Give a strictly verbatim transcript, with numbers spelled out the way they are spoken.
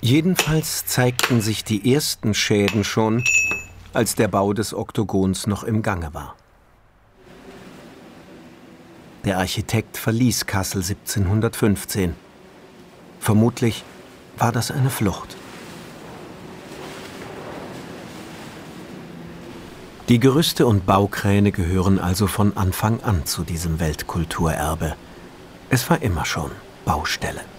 Jedenfalls zeigten sich die ersten Schäden schon, als der Bau des Oktogons noch im Gange war. Der Architekt verließ Kassel siebzehnhundertfünfzehn. Vermutlich war das eine Flucht. Die Gerüste und Baukräne gehören also von Anfang an zu diesem Weltkulturerbe. Es war immer schon Baustelle.